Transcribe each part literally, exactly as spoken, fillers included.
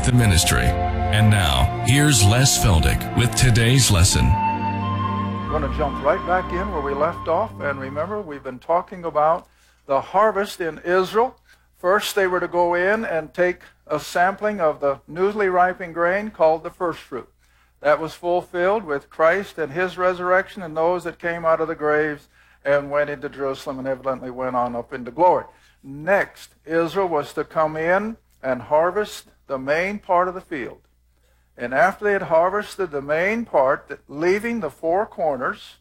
impact the ministry. And now, here's Les Feldick with today's lesson. I'm going to jump right back in where we left off. And remember, we've been talking about the harvest in Israel. First, they were to go in and take a sampling of the newly ripening grain called the first fruit. That was fulfilled with Christ and his resurrection and those that came out of the graves and went into Jerusalem and evidently went on up into glory. Next, Israel was to come in and harvest the main part of the field. And after they had harvested the main part, leaving the four corners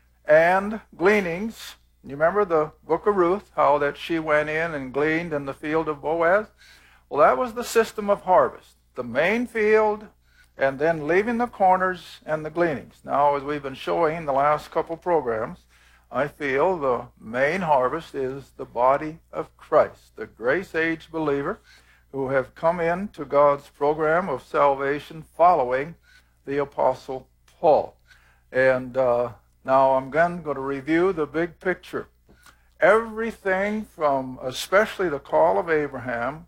and gleanings, you remember the book of Ruth, how that she went in and gleaned in the field of Boaz? Well, that was the system of harvest. The main field, and then leaving the corners and the gleanings. Now, as we've been showing in the last couple programs, I feel the main harvest is the body of Christ, the grace-age believer who have come into God's program of salvation following the Apostle Paul. And uh, now I'm again going to review the big picture. Everything from especially the call of Abraham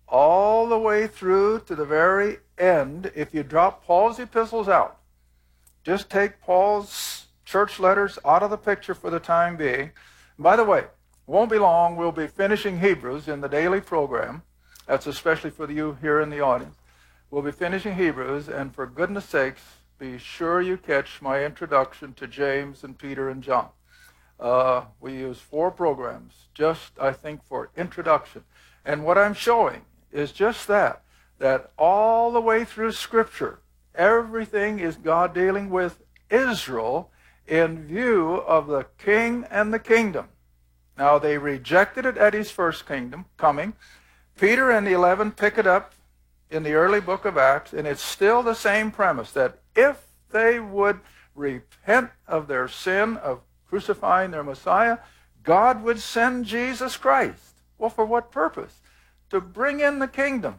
all the way through to the very end, if you drop Paul's epistles out, just take Paul's church letters out of the picture for the time being. By the way, won't be long, we'll be finishing Hebrews in the daily program. That's especially for you here in the audience. We'll be finishing Hebrews, and for goodness sakes, be sure you catch my introduction to James and Peter and John. Uh, we use four programs, just, I think, for introduction. And what I'm showing is just that, that all the way through Scripture, everything is God dealing with Israel in view of the king and the kingdom. Now, they rejected it at his first kingdom coming. Peter and the eleven pick it up in the early book of Acts, and it's still the same premise, that if they would repent of their sin of crucifying their Messiah, God would send Jesus Christ. Well, for what purpose? To bring in the kingdom.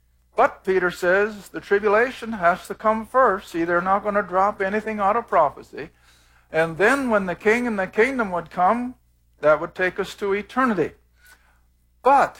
But Peter says the tribulation has to come first. See, they're not going to drop anything out of prophecy. And then when the king and the kingdom would come, that would take us to eternity. But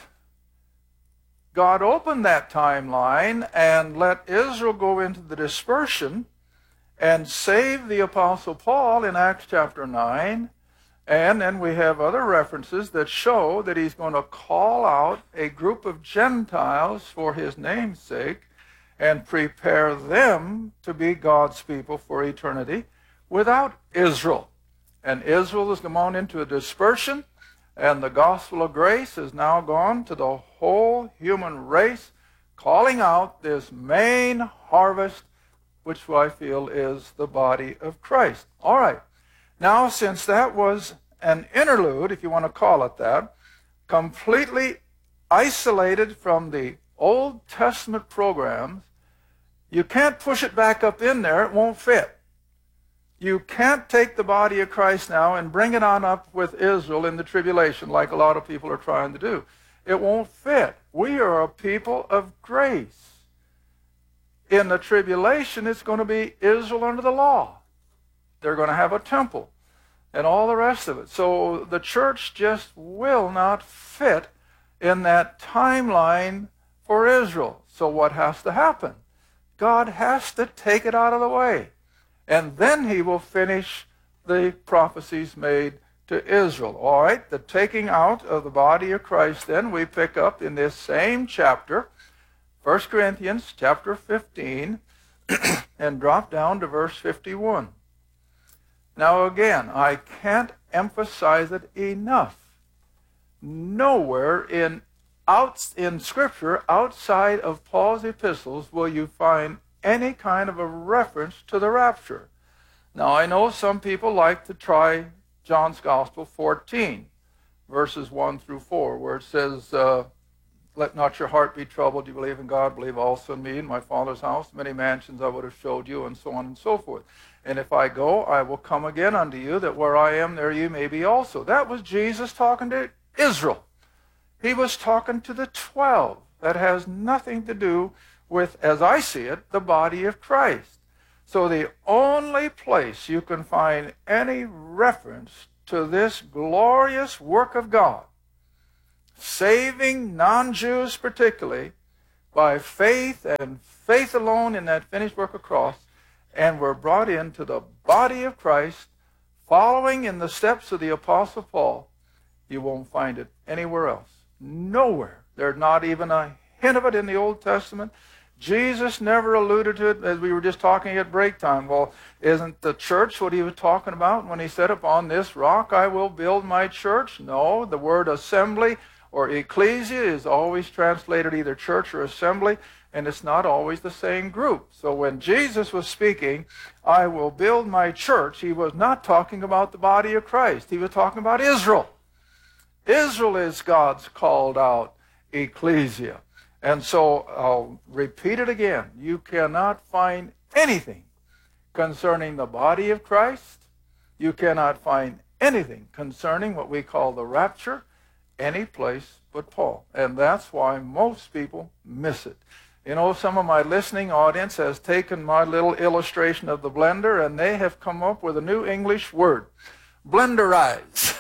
God opened that timeline and let Israel go into the dispersion and save the Apostle Paul in Acts chapter nine. And then we have other references that show that he's going to call out a group of Gentiles for his name's sake and prepare them to be God's people for eternity without Israel. And Israel has gone into a dispersion, and the gospel of grace has now gone to the whole human race, calling out this main harvest, which I feel is the body of Christ. All right. Now, since that was an interlude, if you want to call it that, completely isolated from the Old Testament programs, you can't push it back up in there. It won't fit. You can't take the body of Christ now and bring it on up with Israel in the tribulation like a lot of people are trying to do. It won't fit. We are a people of grace. In the tribulation, it's going to be Israel under the law. They're going to have a temple and all the rest of it. So the church just will not fit in that timeline for Israel. So what has to happen? God has to take it out of the way. And then he will finish the prophecies made to Israel. All right, the taking out of the body of Christ, then we pick up in this same chapter, First Corinthians chapter fifteen, and drop down to verse fifty-one. Now again, I can't emphasize it enough. Nowhere in, out, in Scripture outside of Paul's epistles will you find any kind of a reference to the rapture. Now, I know some people like to try John's Gospel fourteen, verses one through four, where it says, uh, let not your heart be troubled. You believe in God, believe also in me. In my Father's house, many mansions I would have showed you, and so on and so forth. And if I go, I will come again unto you, that where I am, there you may be also. That was Jesus talking to Israel. He was talking to the twelve. That has nothing to do with, as I see it, the body of Christ. So the only place you can find any reference to this glorious work of God, saving non-Jews particularly, by faith and faith alone in that finished work of cross, and we're brought into the body of Christ, following in the steps of the Apostle Paul. You won't find it anywhere else. Nowhere. There's not even a hint of it in the Old Testament. Jesus never alluded to it, as we were just talking at break time. Well, isn't the church what he was talking about when he said, upon this rock I will build my church? No, the word assembly or ecclesia is always translated either church or assembly, and it's not always the same group. So when Jesus was speaking, I will build my church, he was not talking about the body of Christ. He was talking about Israel. Israel is God's called out ecclesia. And so I'll repeat it again. You cannot find anything concerning the body of Christ. You cannot find anything concerning what we call the rapture any place but Paul. And that's why most people miss it. You know, some of my listening audience has taken my little illustration of the blender and they have come up with a new English word. Blenderize.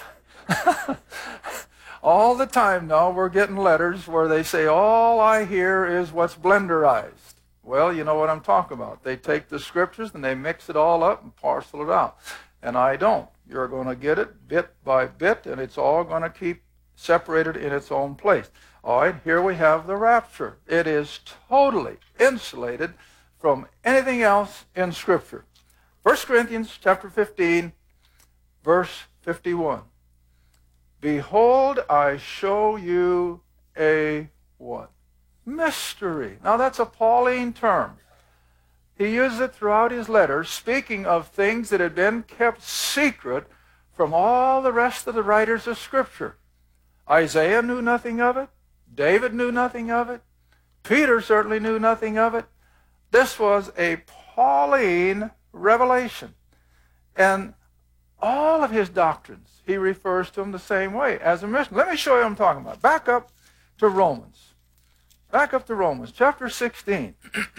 All the time now we're getting letters where they say, all I hear is what's blenderized. Well, you know what I'm talking about. They take the scriptures and they mix it all up and parcel it out. And I don't. You're going to get it bit by bit, and it's all going to keep separated in its own place. All right, here we have the rapture. It is totally insulated from anything else in Scripture. First Corinthians chapter fifteen, verse fifty-one. Behold, I show you a what? Mystery. Now that's a Pauline term. He used it throughout his letters, speaking of things that had been kept secret from all the rest of the writers of Scripture. Isaiah knew nothing of it. David knew nothing of it. Peter certainly knew nothing of it. This was a Pauline revelation. And all of his doctrines, he refers to them the same way, as a mystery. Let me show you what I'm talking about. Back up to Romans. Back up to Romans, chapter sixteen.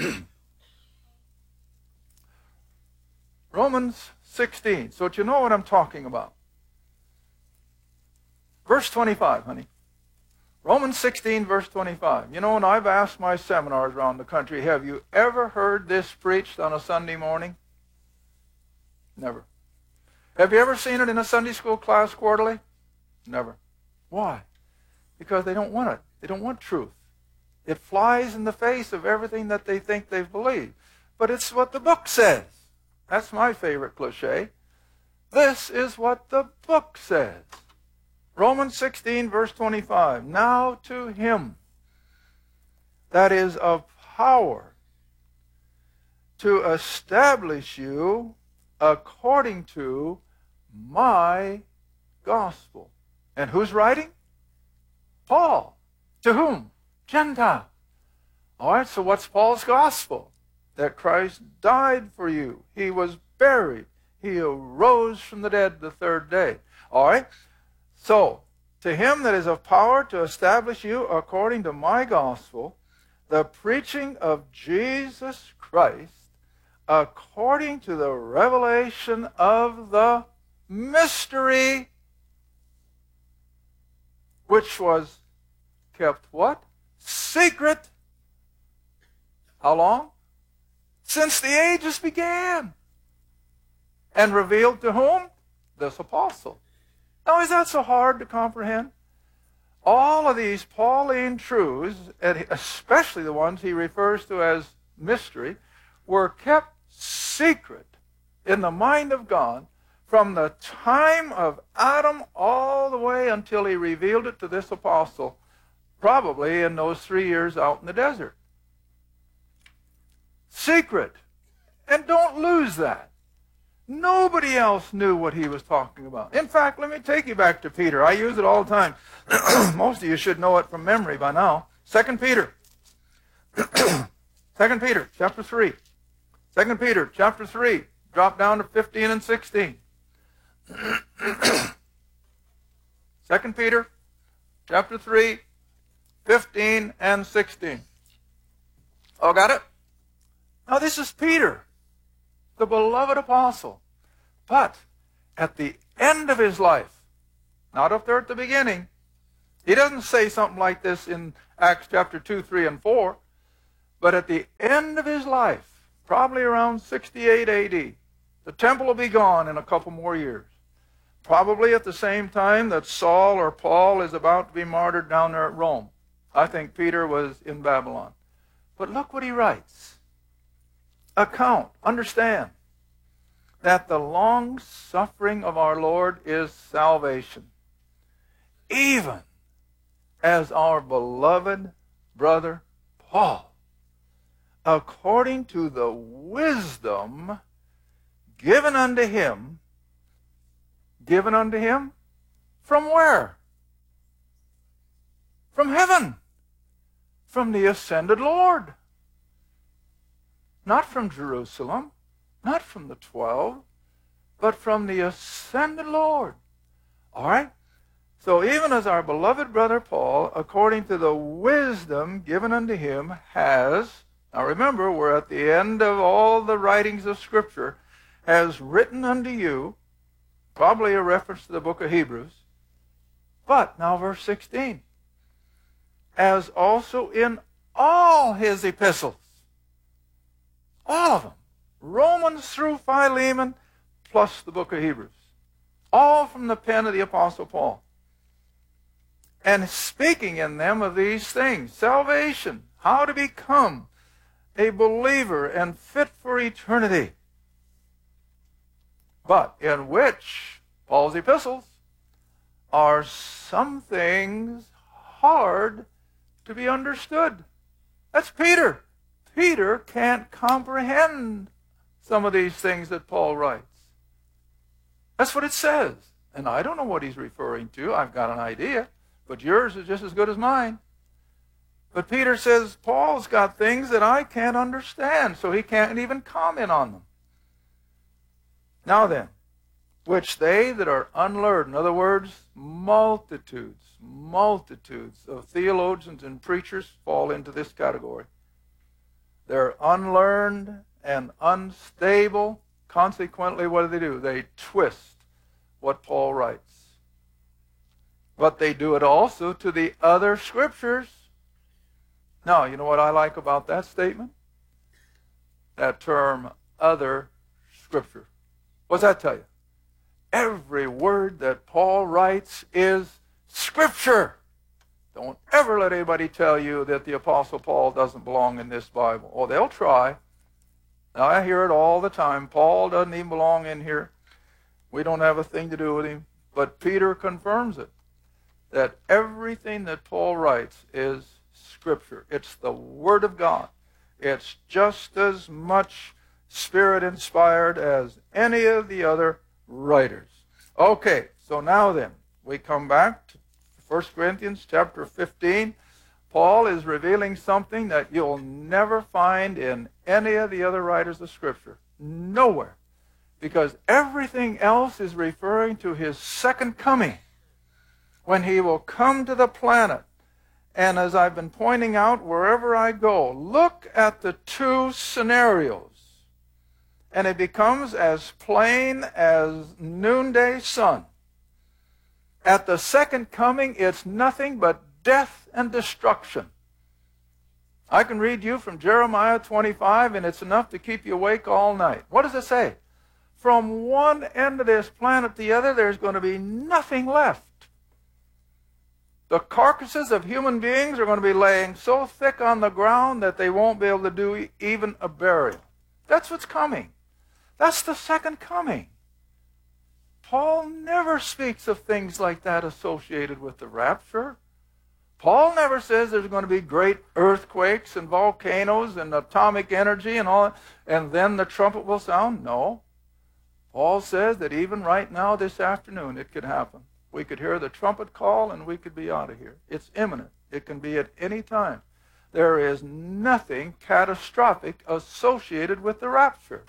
Romans sixteen, so that you know what I'm talking about. Verse twenty-five, honey. Romans sixteen, verse twenty-five. You know, when I've asked my seminars around the country, have you ever heard this preached on a Sunday morning? Never. Have you ever seen it in a Sunday school class quarterly? Never. Why? Because they don't want it. They don't want truth. It flies in the face of everything that they think they've believed. But it's what the book says. That's my favorite cliche. This is what the book says. Romans sixteen, verse twenty-five. Now to him that is of power to establish you according to my gospel. And who's writing? Paul. To whom? Gentile. All right, so what's Paul's gospel? That Christ died for you. He was buried. He arose from the dead the third day. All right? So, to him that is of power to establish you according to my gospel, the preaching of Jesus Christ, according to the revelation of the mystery, which was kept what? Secret. How long? Since the ages began. And revealed to whom? This apostle. Now, is that so hard to comprehend? All of these Pauline truths, and especially the ones he refers to as mystery, were kept secret in the mind of God from the time of Adam all the way until he revealed it to this apostle, probably in those three years out in the desert. Secret. And don't lose that. Nobody else knew what he was talking about. In fact, let me take you back to Peter. I use it all the time. Most of you should know it from memory by now. Second Peter. Second Peter, chapter three. Second Peter, chapter three. Drop down to fifteen and sixteen. Second Peter, chapter three, fifteen and sixteen. Oh, got it? Now, this is Peter, the beloved apostle. But at the end of his life, not up there at the beginning, he doesn't say something like this in Acts chapter two, three, and four. But at the end of his life, probably around sixty-eight A D, the temple will be gone in a couple more years. Probably at the same time that Saul or Paul is about to be martyred down there at Rome. I think Peter was in Babylon. But look what he writes. Account, understand, that the long suffering of our Lord is salvation, even as our beloved brother Paul, according to the wisdom given unto him, given unto him from where? From heaven, from the ascended Lord. Not from Jerusalem, not from the twelve, but from the ascended Lord. All right? So even as our beloved brother Paul, according to the wisdom given unto him, has, now remember, we're at the end of all the writings of Scripture, has written unto you, probably a reference to the book of Hebrews, but now verse sixteen, as also in all his epistles, all of them, Romans through Philemon, plus the book of Hebrews, all from the pen of the Apostle Paul. And speaking in them of these things, salvation, how to become a believer and fit for eternity. But in which, Paul's epistles, are some things hard to be understood. That's Peter. Peter can't comprehend some of these things that Paul writes. That's what it says. And I don't know what he's referring to. I've got an idea. But yours is just as good as mine. But Peter says, Paul's got things that I can't understand, so he can't even comment on them. Now then, which they that are unlearned, in other words, multitudes, multitudes of theologians and preachers fall into this category. They're unlearned and unstable. Consequently, what do they do? They twist what Paul writes. But they do it also to the other Scriptures. Now, you know what I like about that statement? That term, other Scripture. What's that tell you? Every word that Paul writes is Scripture. Don't ever let anybody tell you that the Apostle Paul doesn't belong in this Bible. Oh, they'll try. Now, I hear it all the time. Paul doesn't even belong in here. We don't have a thing to do with him. But Peter confirms it, that everything that Paul writes is Scripture. It's the Word of God. It's just as much Spirit-inspired as any of the other writers. Okay, so now then, we come back to First Corinthians chapter fifteen. Paul is revealing something that you'll never find in any of the other writers of Scripture. Nowhere. Because everything else is referring to his second coming, when he will come to the planet. And as I've been pointing out, wherever I go, look at the two scenarios. And it becomes as plain as noonday sun. At the second coming, it's nothing but death and destruction. I can read you from Jeremiah twenty-five, and it's enough to keep you awake all night. What does it say? From one end of this planet to the other, there's going to be nothing left. The carcasses of human beings are going to be laying so thick on the ground that they won't be able to do even a burial. That's what's coming. That's the second coming. Paul never speaks of things like that associated with the rapture. Paul never says there's going to be great earthquakes and volcanoes and atomic energy and all, and then the trumpet will sound. No. Paul says that even right now, this afternoon, it could happen. We could hear the trumpet call and we could be out of here. It's imminent. It can be at any time. There is nothing catastrophic associated with the rapture.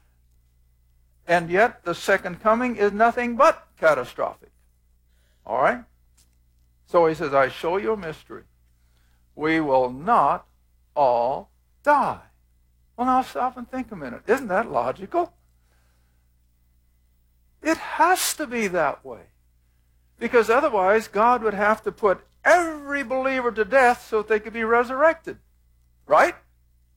And yet, the second coming is nothing but catastrophic. All right? So he says, I show you a mystery. We will not all die. Well, now stop and think a minute. Isn't that logical? It has to be that way. Because otherwise, God would have to put every believer to death so that they could be resurrected. Right?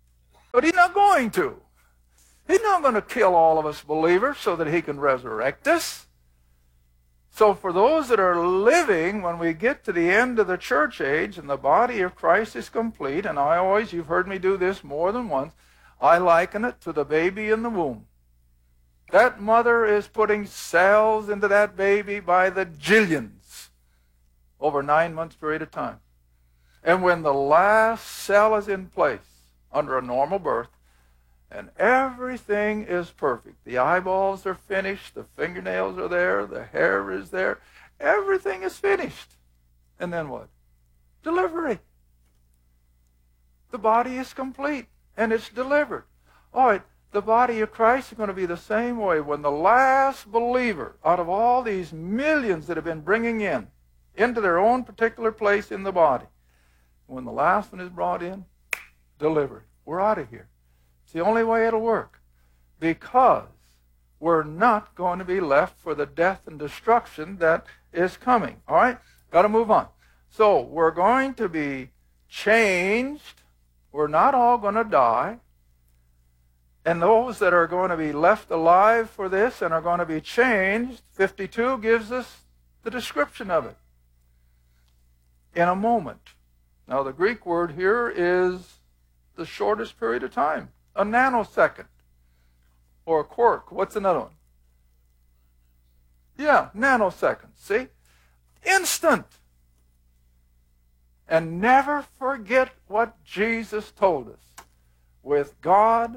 But he's not going to. He's not going to kill all of us believers so that he can resurrect us. So for those that are living, when we get to the end of the church age and the body of Christ is complete, and I always, you've heard me do this more than once, I liken it to the baby in the womb. That mother is putting cells into that baby by the jillions over a nine months period of time. And when the last cell is in place under a normal birth, and everything is perfect. The eyeballs are finished, the fingernails are there, the hair is there, everything is finished. And then what? Delivery. The body is complete, and it's delivered. All right, the body of Christ is going to be the same way. When the last believer, out of all these millions that have been bringing in, into their own particular place in the body, when the last one is brought in, delivered. We're out of here. It's the only way it'll work, because we're not going to be left for the death and destruction that is coming. All right? Got to move on. So we're going to be changed. We're not all going to die. And those that are going to be left alive for this and are going to be changed, fifty-two gives us the description of it. In a moment. Now the Greek word here is the shortest period of time. A nanosecond. Or a quark. What's another one? Yeah, nanoseconds. See? Instant. And never forget what Jesus told us. With God,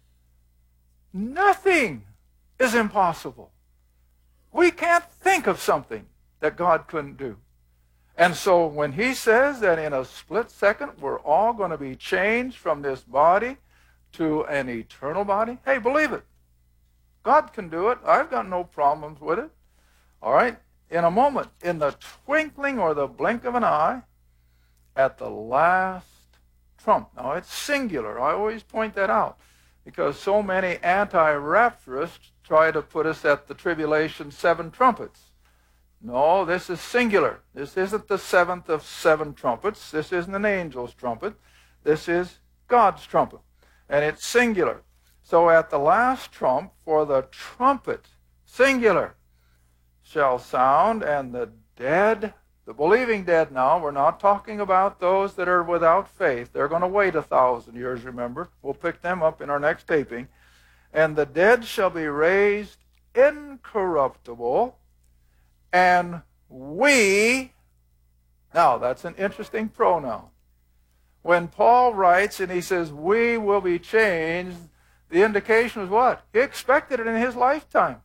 nothing is impossible. We can't think of something that God couldn't do. And so when he says that in a split second we're all going to be changed from this body to an eternal body, hey, believe it. God can do it. I've got no problems with it. All right? In a moment, in the twinkling or the blink of an eye, at the last trump. Now, it's singular. I always point that out because so many anti-rapturists try to put us at the tribulation seven trumpets. No, this is singular. This isn't the seventh of seven trumpets. This isn't an angel's trumpet. This is God's trumpet. And it's singular. So at the last trump, for the trumpet, singular, shall sound, and the dead, the believing dead now, we're not talking about those that are without faith. They're going to wait a thousand years, remember. We'll pick them up in our next taping. And the dead shall be raised incorruptible, and we, now that's an interesting pronoun. When Paul writes and he says, we will be changed, the indication was what? He expected it in his lifetime.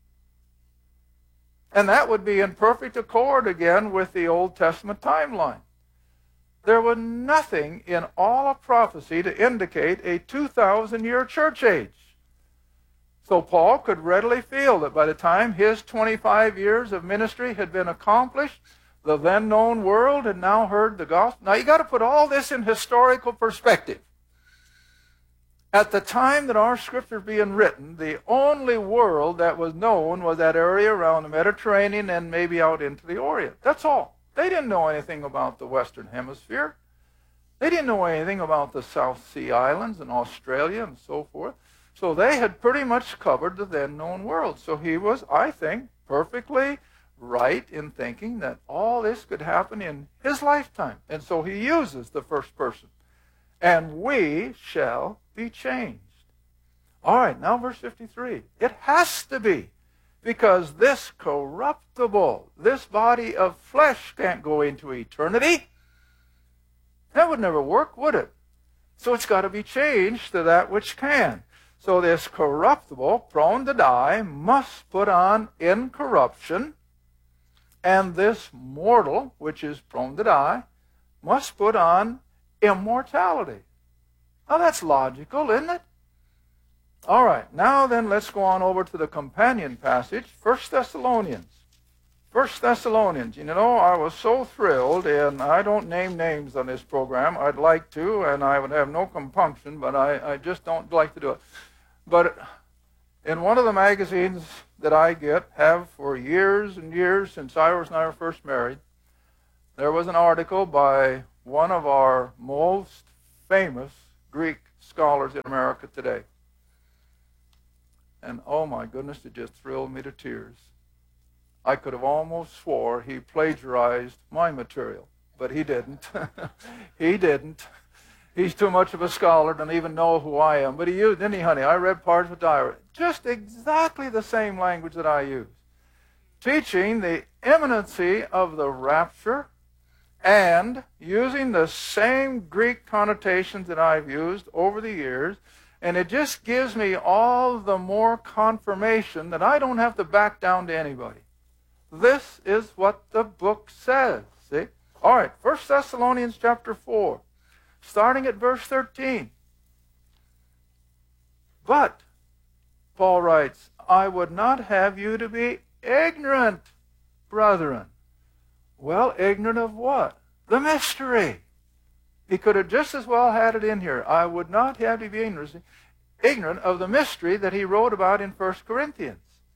And that would be in perfect accord again with the Old Testament timeline. There was nothing in all of prophecy to indicate a two thousand year church age. So Paul could readily feel that by the time his twenty-five years of ministry had been accomplished, the then known world had now heard the gospel. Now you got to put all this in historical perspective. At the time that our scripture is being written, the only world that was known was that area around the Mediterranean and maybe out into the Orient. That's all. They didn't know anything about the Western Hemisphere. They didn't know anything about the South Sea Islands and Australia and so forth. So they had pretty much covered the then known world. So he was, I think, perfectly right in thinking that all this could happen in his lifetime. And so he uses the first person. And we shall be changed. All right, now verse fifty-three. It has to be, because this corruptible, this body of flesh can't go into eternity. That would never work, would it? So it's got to be changed to that which can. So this corruptible, prone to die, must put on incorruption, and this mortal, which is prone to die, must put on immortality. Now that's logical, isn't it? All right, now then let's go on over to the companion passage, First Thessalonians. First Thessalonians. You know, I was so thrilled, and I don't name names on this program. I'd like to, and I would have no compunction, but I, I just don't like to do it. But in one of the magazines that I get, have for years and years since Iris and I were first married, there was an article by one of our most famous Greek scholars in America today. And oh my goodness, it just thrilled me to tears. I could have almost swore he plagiarized my material, but he didn't. He didn't. He's too much of a scholar to even know who I am. But he used, didn't he, honey? I read parts of diary. Just exactly the same language that I use. Teaching the imminency of the rapture and using the same Greek connotations that I've used over the years. And it just gives me all the more confirmation that I don't have to back down to anybody. This is what the book says. See? All right, First Thessalonians chapter four. Starting at verse thirteen. But, Paul writes, I would not have you to be ignorant, brethren. Well, ignorant of what? The mystery. He could have just as well had it in here. I would not have you be ignorant, ignorant of the mystery that he wrote about in First Corinthians.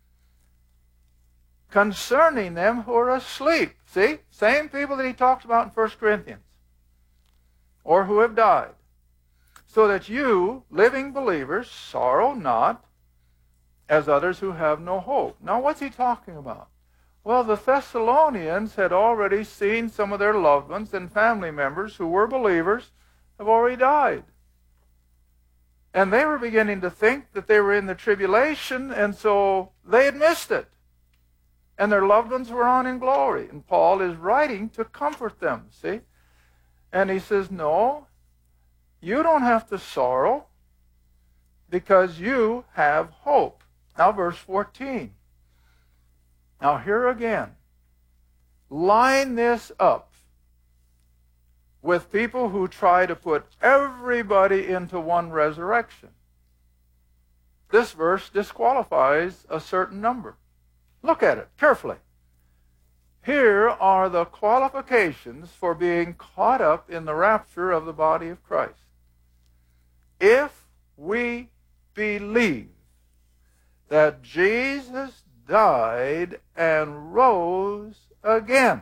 Concerning them who are asleep. See? Same people that he talks about in First Corinthians. Or who have died, so that you, living believers, sorrow not as others who have no hope. Now, what's he talking about? Well, the Thessalonians had already seen some of their loved ones and family members who were believers have already died. And they were beginning to think that they were in the tribulation, and so they had missed it. And their loved ones were on in glory. And Paul is writing to comfort them, see? And he says, no, you don't have to sorrow because you have hope. Now, verse fourteen. Now, here again, line this up with people who try to put everybody into one resurrection. This verse disqualifies a certain number. Look at it carefully. Here are the qualifications for being caught up in the rapture of the body of Christ. If we believe that Jesus died and rose again.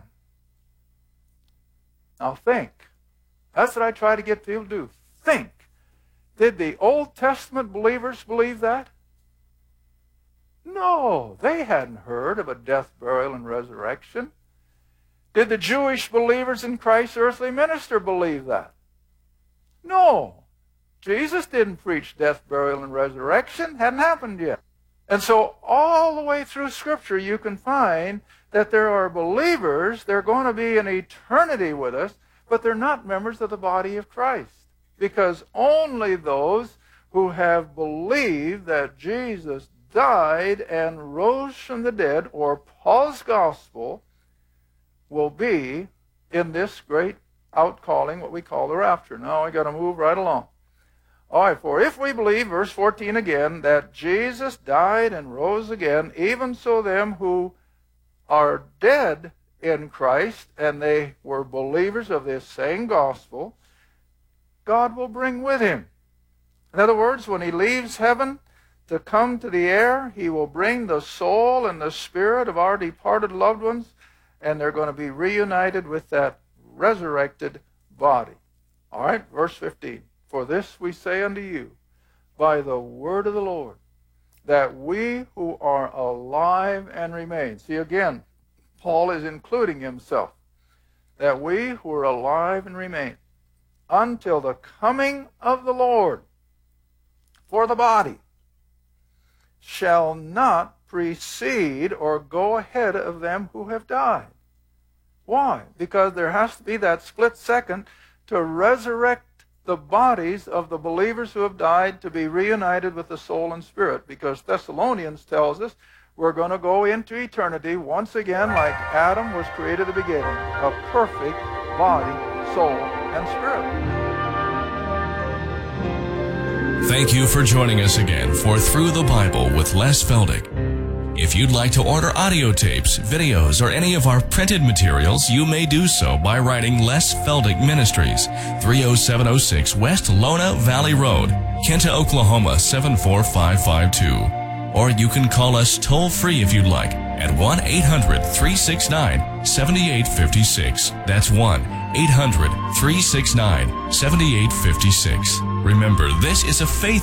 Now think. That's what I try to get people to do. Think. Did the Old Testament believers believe that? No, they hadn't heard of a death, burial, and resurrection. Did the Jewish believers in Christ's earthly minister believe that? No. Jesus didn't preach death, burial, and resurrection. Hadn't happened yet. And so all the way through Scripture you can find that there are believers, they're going to be in eternity with us, but they're not members of the body of Christ. Because only those who have believed that Jesus died and rose from the dead, or Paul's gospel, will be in this great outcalling, what we call the rapture. Now I got to move right along. All right, for if we believe, verse fourteen again, that Jesus died and rose again, even so them who are dead in Christ, and they were believers of this same gospel, God will bring with him. In other words, when he leaves heaven to come to the air, he will bring the soul and the spirit of our departed loved ones, and they're going to be reunited with that resurrected body. All right, verse fifteen. For this we say unto you, by the word of the Lord, that we who are alive and remain. See, again, Paul is including himself. That we who are alive and remain until the coming of the Lord for the body shall not precede or go ahead of them who have died. Why? Because there has to be that split second to resurrect the bodies of the believers who have died to be reunited with the soul and spirit. Because Thessalonians tells us we're going to go into eternity once again like Adam was created at the beginning. A perfect body, soul, and spirit. Thank you for joining us again for Through the Bible with Les Feldick. If you'd like to order audio tapes, videos, or any of our printed materials, you may do so by writing Les Feldick Ministries, three oh seven oh six West Lona Valley Road, Kenta, Oklahoma seven four five five two. Or you can call us toll-free if you'd like at one eight hundred, three six nine, seven eight five six. That's one eight hundred, three six nine, seven eight five six. Remember, this is a faith